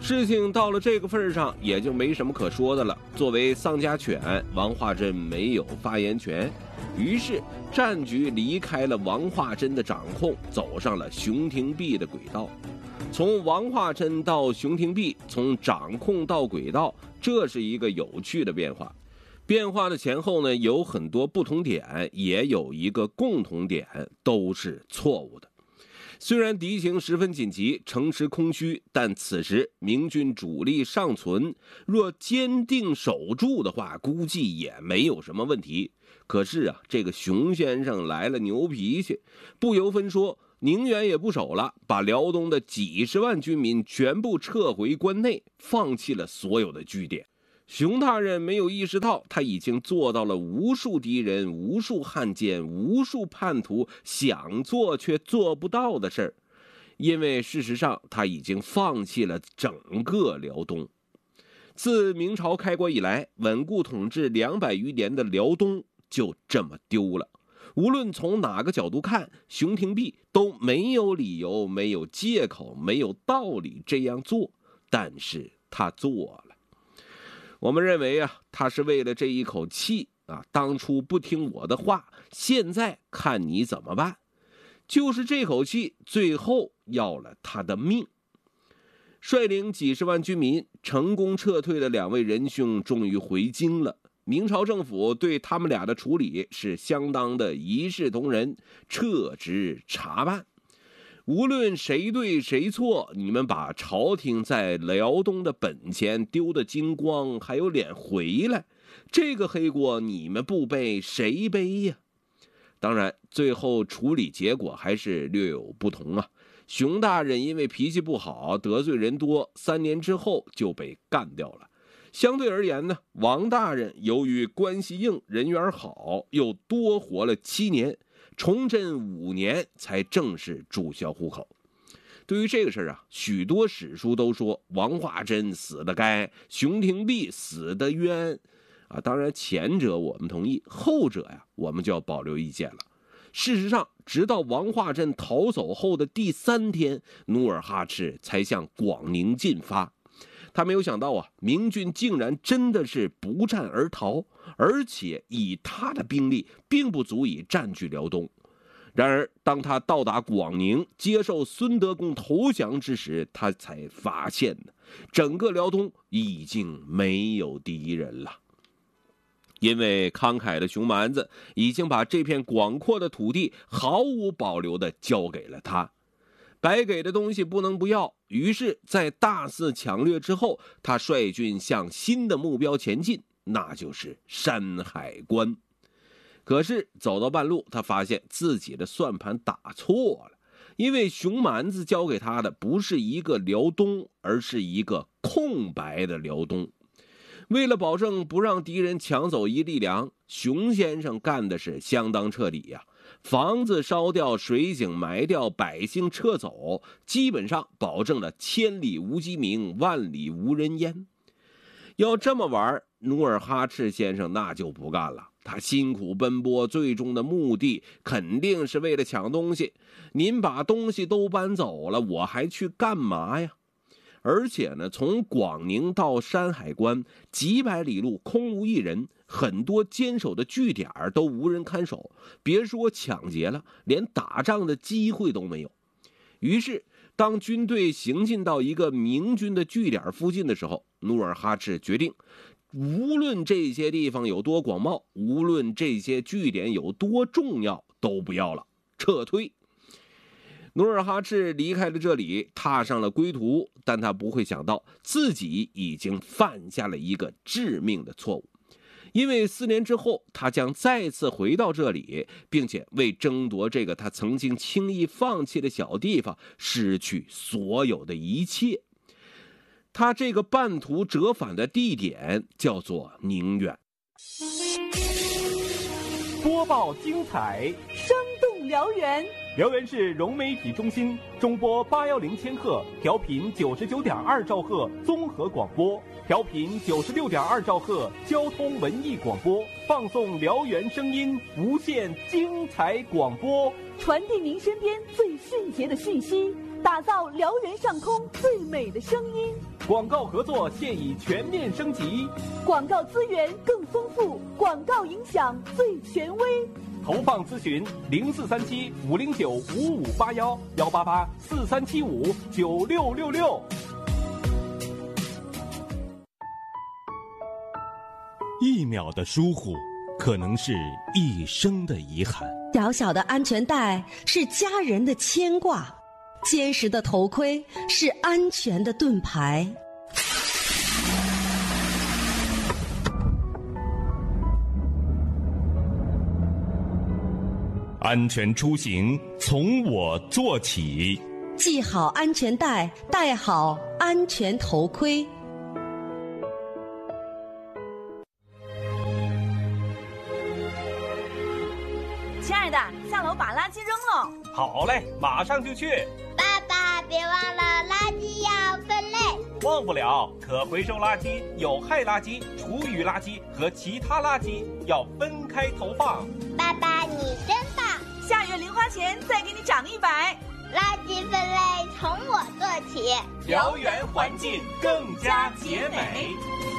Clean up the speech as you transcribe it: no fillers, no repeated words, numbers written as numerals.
事情到了这个份上，也就没什么可说的了。作为丧家犬，王化贞没有发言权，于是战局离开了王化贞的掌控，走上了熊廷弼的轨道。从王化贞到熊廷弼，从掌控到轨道，这是一个有趣的变化。变化的前后呢，有很多不同点，也有一个共同点，都是错误的。虽然敌情十分紧急，城池空虚，但此时明军主力尚存，若坚定守住的话，估计也没有什么问题。可是啊，这个熊先生来了牛脾气，不由分说，宁远也不守了，把辽东的几十万军民全部撤回关内，放弃了所有的据点。熊大人没有意识到，他已经做到了无数敌人、无数汉奸、无数叛徒想做却做不到的事儿，因为事实上他已经放弃了整个辽东。自明朝开国以来，稳固统治200余年的辽东就这么丢了。无论从哪个角度看，熊廷弼都没有理由、没有借口、没有道理这样做，但是他做了。我们认为啊，他是为了这一口气啊，当初不听我的话，现在看你怎么办。就是这口气，最后要了他的命。率领几十万军民成功撤退的2位仁兄终于回京了。明朝政府对他们俩的处理是相当的一视同仁，撤职查办。无论谁对谁错，你们把朝廷在辽东的本钱丢得精光，还有脸回来？这个黑锅你们不背，谁背呀？当然，最后处理结果还是略有不同啊。熊大人因为脾气不好，得罪人多，3年之后就被干掉了。相对而言呢，王大人由于关系硬，人缘好，又多活了7年。崇祯5年才正式注销户口。对于这个事儿啊，许多史书都说王化贞死得该，熊廷弼死得冤啊。当然前者我们同意，后者呀我们就要保留意见了。事实上，直到王化贞逃走后的第3天，努尔哈赤才向广宁进发。他没有想到啊，明军竟然真的是不战而逃，而且以他的兵力并不足以占据辽东。然而当他到达广宁，接受孙德公投降之时，他才发现整个辽东已经没有敌人了。因为慷慨的熊蛮子已经把这片广阔的土地毫无保留地交给了他，白给的东西不能不要。于是在大肆抢掠之后，他率军向新的目标前进，那就是山海关。可是走到半路，他发现自己的算盘打错了，因为熊蛮子交给他的不是一个辽东，而是一个空白的辽东。为了保证不让敌人抢走一粒粮，熊先生干的是相当彻底呀。房子烧掉，水井埋掉，百姓撤走，基本上保证了千里无鸡鸣，万里无人烟。要这么玩，努尔哈赤先生那就不干了。他辛苦奔波，最终的目的肯定是为了抢东西。您把东西都搬走了，我还去干嘛呀？而且呢，从广宁到山海关几百里路空无一人，很多坚守的据点都无人看守，别说抢劫了，连打仗的机会都没有。于是当军队行进到一个明军的据点附近的时候，努尔哈赤决定，无论这些地方有多广袤，无论这些据点有多重要，都不要了，撤退。努尔哈赤离开了这里，踏上了归途，但他不会想到自己已经犯下了一个致命的错误。因为4年之后，他将再次回到这里，并且为争夺这个他曾经轻易放弃的小地方，失去所有的一切。他这个半途折返的地点叫做宁远。 播报精彩， 生动辽源。 辽源市融媒体中心中波810千赫，调频99.2兆赫综合广播，调频96.2兆赫交通文艺广播，放送辽源声音，无限精彩广播， 传递您身边最迅捷的讯息。 打造辽源上空最美的声音。 广告合作现已全面升级， 广告资源更丰富，广告影响最权威。 投放咨询0437-509-5581，188-4375-9666。 1秒的疏忽，可能是一生的遗憾。 小小的安全带是家人的牵挂，坚实的头盔是安全的盾牌。 安全出行从我做起， 系好安全带，戴好安全头盔。 亲爱的，下楼把垃圾扔了。 好嘞，马上就去。 爸爸，别忘了垃圾要分类。 忘不了，可回收垃圾、有害垃圾、厨余垃圾和其他垃圾要分开投放。 爸爸，你真棒！ 下月零花钱再给你涨100。 垃圾分类从我做起， 辽源环境更加洁美。